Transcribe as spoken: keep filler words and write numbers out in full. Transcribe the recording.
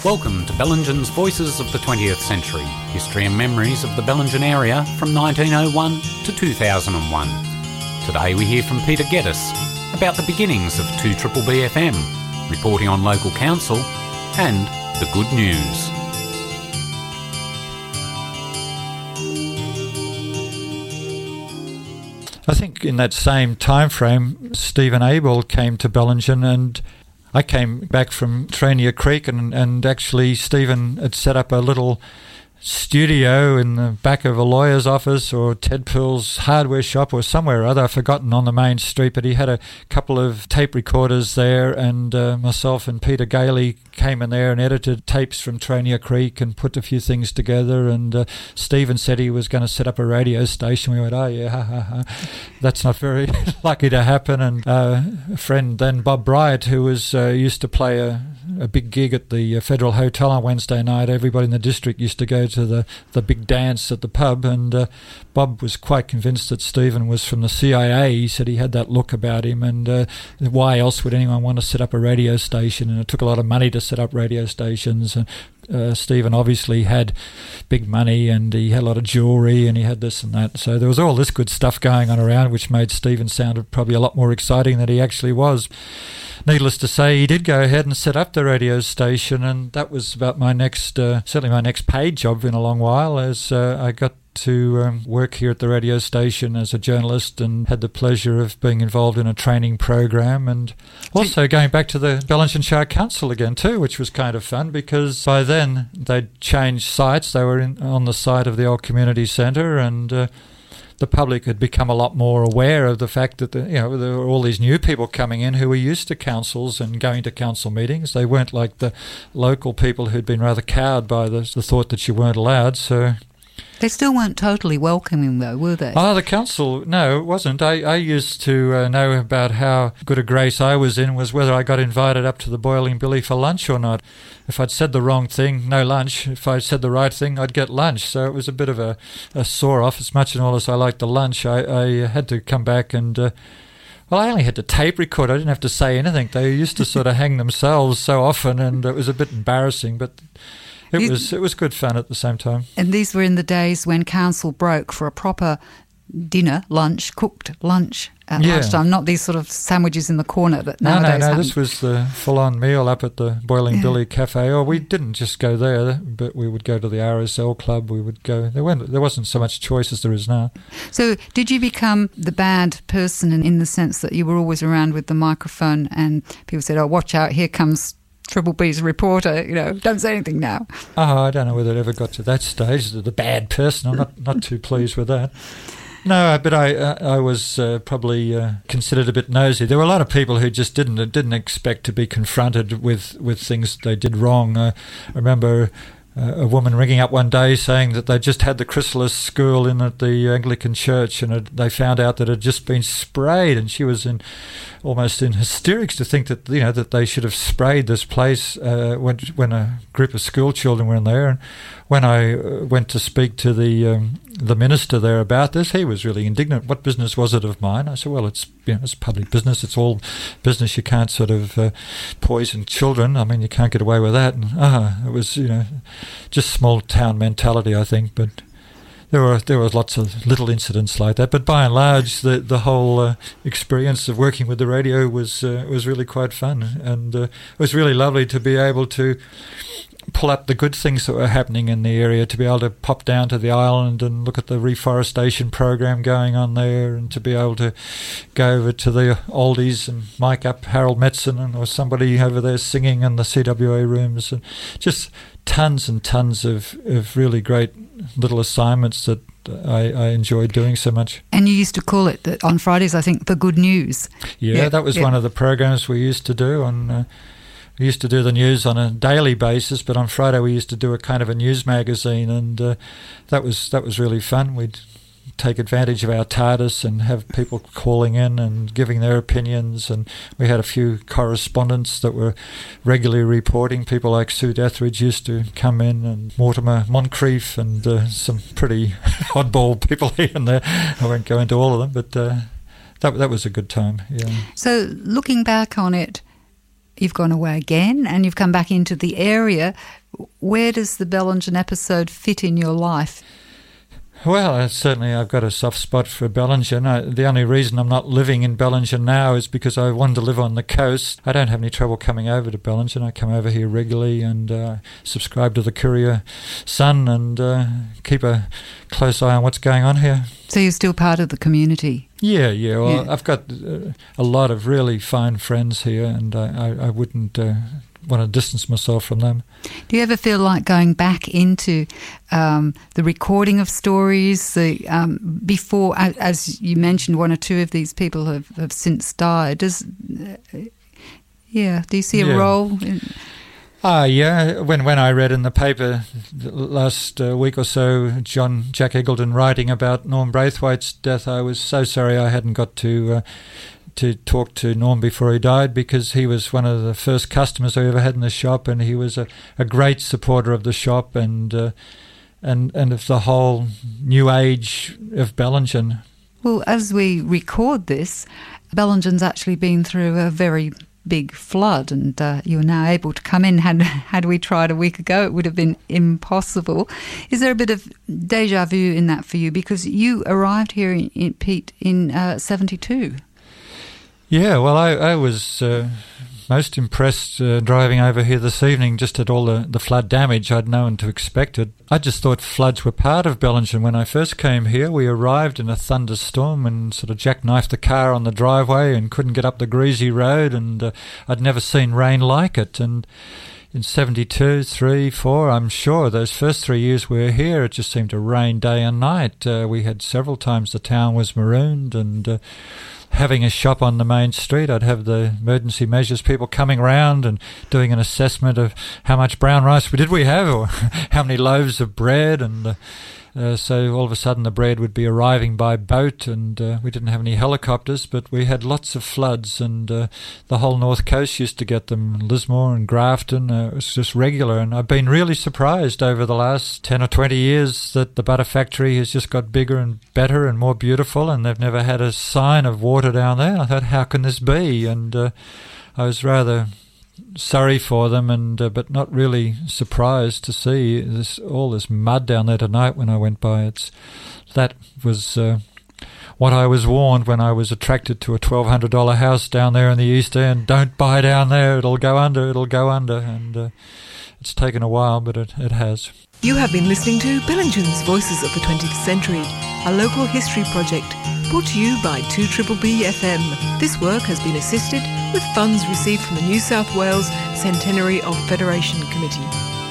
Welcome to Bellingen's Voices of the twentieth Century, history and memories of the Bellingen area from nineteen oh one to two thousand one. Today we hear from Peter Geddes about the beginnings of two B B B F M, reporting on local council and the good news. I think in that same time frame, Stephen Abel came to Bellingen, and I came back from Trainia Creek, and, and actually Stephen had set up a little studio in the back of a lawyer's office or Ted Poole's hardware shop or somewhere or other, I've forgotten, on the main street, but he had a couple of tape recorders there, and uh, myself and Peter Gailey came in there and edited tapes from Trainia Creek and put a few things together, and uh, Stephen said he was going to set up a radio station. We went, oh yeah, ha, ha, ha. That's not very likely to happen. And uh, a friend then, Bob Bryant, who was uh, used to play a, a big gig at the Federal Hotel on Wednesday night. Everybody in the district used to go to the, the big dance at the pub, and uh, Bob was quite convinced that Stephen was from the C I A. He said he had that look about him, and uh, why else would anyone want to set up a radio station? And it took a lot of money to set up radio stations. And uh, Stephen obviously had big money, and he had a lot of jewellery, and he had this and that. So there was all this good stuff going on around, which made Stephen sound probably a lot more exciting than he actually was. Needless to say, he did go ahead and set up the radio station, and that was about my next, uh, certainly my next paid job in a long while, as uh, I got to um, work here at the radio station as a journalist, and had the pleasure of being involved in a training program, and also going back to the Bellingen Shire Council again too, which was kind of fun, because by then they'd changed sites. They were in, on the site of the old community centre, and uh, the public had become a lot more aware of the fact that the, you know, there were all these new people coming in who were used to councils and going to council meetings. They weren't like the local people who'd been rather cowed by the, the thought that you weren't allowed. So they still weren't totally welcoming, though, were they? Oh, the council, no, it wasn't. I, I used to uh, know about how good a grace I was in was whether I got invited up to the Boiling Billy for lunch or not. If I'd said the wrong thing, no lunch. If I'd said the right thing, I'd get lunch. So it was a bit of a, a sore-off. As much and all as I liked the lunch, I, I had to come back and... Uh, Well, I only had to tape record. I didn't have to say anything. They used to sort of hang themselves so often, and it was a bit embarrassing, but it these, was it was good fun at the same time. And these were in the days when council broke for a proper dinner, lunch, cooked lunch at yeah. lunchtime, not these sort of sandwiches in the corner that no, nowadays No, no, happen. This was the full-on meal up at the Boiling yeah. Billy Cafe. Or we didn't just go there, but we would go to the R S L Club. We would go. There weren't. There wasn't so much choice as there is now. So, did you become the bad person in, in the sense that you were always around with the microphone, and people said, "Oh, watch out! Here comes Triple B's reporter, you know, don't say anything now." Oh, I don't know whether it ever got to that stage, the bad person. I'm not, not too pleased with that. No, but I uh, I was uh, probably uh, considered a bit nosy. There were a lot of people who just didn't didn't expect to be confronted with, with things they did wrong. Uh, I remember uh, a woman ringing up one day saying that they just had the chrysalis school in at the Anglican church, and it, they found out that it had just been sprayed, and she was in almost in hysterics to think that, you know, that they should have sprayed this place uh, when when a group of school children were in there. And when I went to speak to the um, the minister there about this, he was really indignant. What business was it of mine? I said, well, it's, you know, it's public business. It's all business. You can't sort of uh, poison children. I mean, you can't get away with that. And uh, it was, you know, just small town mentality, I think. But there were there was lots of little incidents like that. But by and large, the the whole uh, experience of working with the radio was uh, was really quite fun, and uh, it was really lovely to be able to pull up the good things that were happening in the area, to be able to pop down to the island and look at the reforestation program going on there, and to be able to go over to the oldies and mic up Harold Metzen and or somebody over there singing in the C W A rooms, and just tons and tons of, of really great little assignments that I, I enjoyed doing so much. And you used to call it, that on Fridays, I think, the good news. Yeah, yeah that was yeah. one of the programs we used to do on... Uh, We used to do the news on a daily basis, but on Friday we used to do a kind of a news magazine, and uh, that was that was really fun. We'd take advantage of our TARDIS and have people calling in and giving their opinions, and we had a few correspondents that were regularly reporting. People like Sue Dethridge used to come in, and Mortimer Moncrief, and uh, some pretty oddball people here and there. I won't go into all of them, but uh, that that was a good time. Yeah. So looking back on it, you've gone away again and you've come back into the area. Where does the Bellingen episode fit in your life? Well, uh, certainly I've got a soft spot for Bellingen. I, the only reason I'm not living in Bellingen now is because I wanted to live on the coast. I don't have any trouble coming over to Bellingen. I come over here regularly and uh, subscribe to the Courier Sun and uh, keep a close eye on what's going on here. So you're still part of the community? Yeah, yeah. Well, yeah. I've got uh, a lot of really fine friends here, and I, I, I wouldn't uh, want to distance myself from them. Do you ever feel like going back into um, the recording of stories? The um, before, as you mentioned, one or two of these people have, have since died. Does uh, yeah? Do you see a yeah. role? In Ah, yeah. When when I read in the paper last uh, week or so, John Jack Eggleton writing about Norm Braithwaite's death, I was so sorry I hadn't got to uh, to talk to Norm before he died, because he was one of the first customers I ever had in the shop, and he was a, a great supporter of the shop and uh, and and of the whole new age of Bellingen. Well, as we record this, Bellingen's actually been through a very big flood, and uh, you're now able to come in. Had had we tried a week ago, it would have been impossible. Is there a bit of deja vu in that for you? Because you arrived here, in, in Pete, in uh, seventy-two. Yeah, well, I, I was uh, most impressed uh, driving over here this evening just at all the, the flood damage. I'd known to expect it. I just thought floods were part of Bellingen. When I first came here, we arrived in a thunderstorm and sort of jackknifed the car on the driveway and couldn't get up the greasy road, and uh, I'd never seen rain like it. And in seventy-two, three, four, I'm sure, those first three years we were here, it just seemed to rain day and night. Uh, we had several times the town was marooned, and uh, having a shop on the main street, I'd have the emergency measures people coming around and doing an assessment of how much brown rice did we have, or how many loaves of bread, and uh, uh, so all of a sudden the bread would be arriving by boat, and uh, we didn't have any helicopters, but we had lots of floods, and uh, the whole north coast used to get them, Lismore and Grafton. Uh, it was just regular, and I've been really surprised over the last ten or twenty years that the butter factory has just got bigger and better and more beautiful, and they've never had a sign of water down there. I thought, how can this be? And uh, I was rather sorry for them, and uh, but not really surprised to see this all this mud down there tonight when I went by. It's that was uh, what I was warned when I was attracted to a twelve hundred dollars house down there in the East End. Don't buy down there, it'll go under, it'll go under. And uh, it's taken a while, but it, it has. You have been listening to Bellingen's Voices of the twentieth Century, a local history project brought to you by two B B B F M. This work has been assisted with funds received from the New South Wales Centenary of Federation Committee.